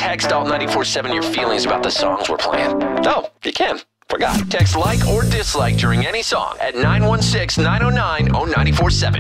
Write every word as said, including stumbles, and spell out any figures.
text Alt ninety-four seven your feelings about the songs we're playing. Oh, you can. Forgot. Text like or dislike during any song at nine one six, nine oh nine, oh nine four seven.